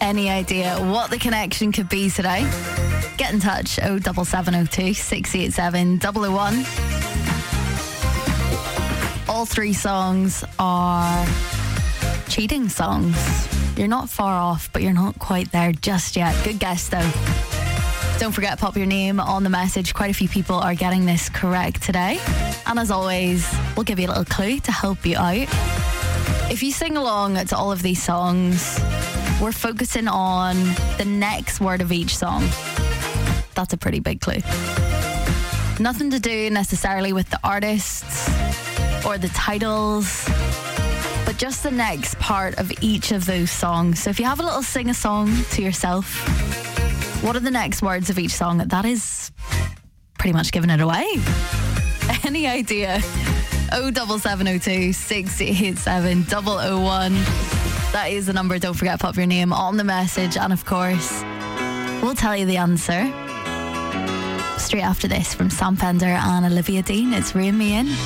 Any idea what the connection could be today? Get in touch, 07702 687 001. All three songs are cheating songs. You're not far off, but you're not quite there just yet. Good guess though. Don't forget, pop your name on the message. Quite a few people are getting this correct today. And as always, we'll give you a little clue to help you out. If you sing along to all of these songs, we're focusing on the next word of each song. That's a pretty big clue. Nothing to do necessarily with the artists or the titles, but just the next part of each of those songs. So if you have a little sing-a-song to yourself, what are the next words of each song? That is pretty much giving it away. Any idea? 07702 687 001. That is the number. Don't forget, pop your name on the message. And of course, we'll tell you the answer straight after this from Sam Fender and Olivia Dean. It's Rein Me In.